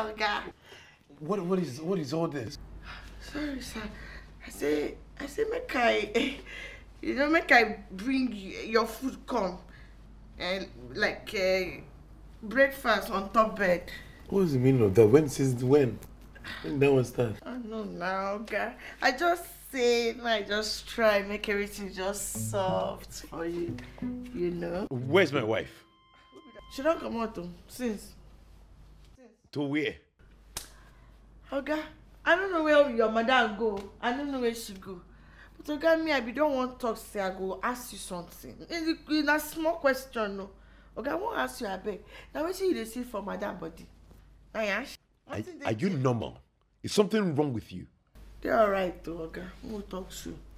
Oga. What is all this? Sorry, sir. I say, make I, make I bring your food come, and breakfast on top bed. What is the meaning of that? Since when? When that one start? I know now, Oga. I just try make everything just soft for you, Where's my wife? She don't come out since. To where? Oga, I don't know where your mother go. I don't know where she go. But Oga, me, I don't want to talk, say I go ask you something. In a small question, no. Oga, I won't ask you, I beg. Now, where you see for madam body? Are you normal? Is something wrong with you? They're alright, though, Oga. We'll talk soon.